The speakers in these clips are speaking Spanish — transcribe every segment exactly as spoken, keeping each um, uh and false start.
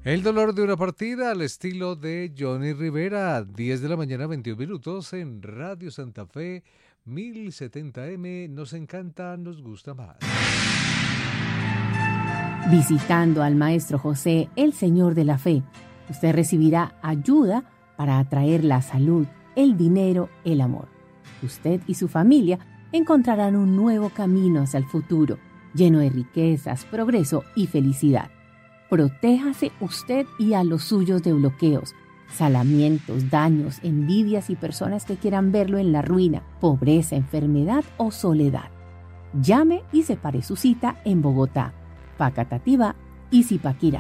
El dolor de una partida al estilo de Johnny Rivera, diez de la mañana, veintiún minutos en Radio Santa Fe, mil setenta eme, nos encanta, nos gusta más. Visitando al Maestro José, el Señor de la Fe, usted recibirá ayuda para atraer la salud, el dinero, el amor. Usted y su familia encontrarán un nuevo camino hacia el futuro, lleno de riquezas, progreso y felicidad. Protéjase usted y a los suyos de bloqueos, salamientos, daños, envidias y personas que quieran verlo en la ruina, pobreza, enfermedad o soledad. Llame y separe su cita en Bogotá, Facatativá y Zipaquirá.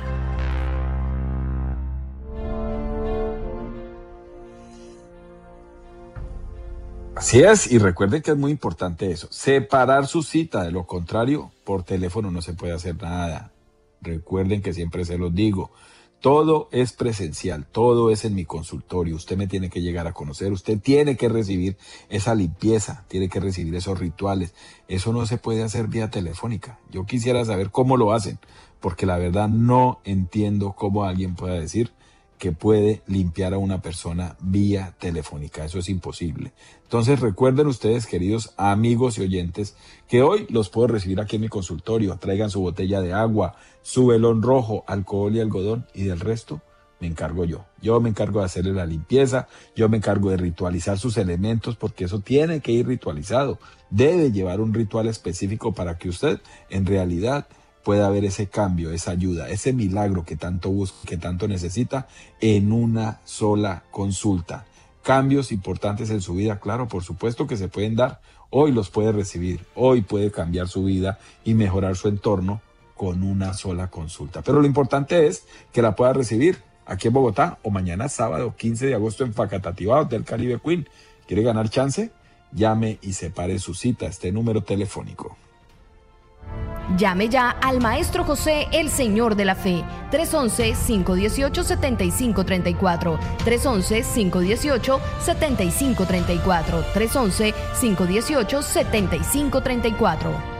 Así es, y recuerden que es muy importante eso, separar su cita, de lo contrario, por teléfono no se puede hacer nada. Recuerden que siempre se los digo, todo es presencial, todo es en mi consultorio, usted me tiene que llegar a conocer, usted tiene que recibir esa limpieza, tiene que recibir esos rituales, eso no se puede hacer vía telefónica. Yo quisiera saber cómo lo hacen, porque la verdad no entiendo cómo alguien pueda decir que puede limpiar a una persona vía telefónica. Eso es imposible. Entonces recuerden ustedes, queridos amigos y oyentes, que hoy los puedo recibir aquí en mi consultorio. Traigan su botella de agua, su velón rojo, alcohol y algodón, y del resto me encargo yo. Yo me encargo de hacerle la limpieza, yo me encargo de ritualizar sus elementos, porque eso tiene que ir ritualizado. Debe llevar un ritual específico para que usted en realidad pueda haber ese cambio, esa ayuda, ese milagro que tanto busca, que tanto necesita en una sola consulta. Cambios importantes en su vida, claro, por supuesto que se pueden dar. Hoy los puede recibir, hoy puede cambiar su vida y mejorar su entorno con una sola consulta. Pero lo importante es que la pueda recibir aquí en Bogotá o mañana sábado quince de agosto en Facatativá, Hotel Caribe Queen. ¿Quiere ganar chance? Llame y separe su cita, este número telefónico. Llame ya al Maestro José, el Señor de la Fe, tres once, cinco dieciocho, setenta y cinco treinta y cuatro, tres once, cinco dieciocho, setenta y cinco treinta y cuatro, tres once, cinco dieciocho, setenta y cinco treinta y cuatro.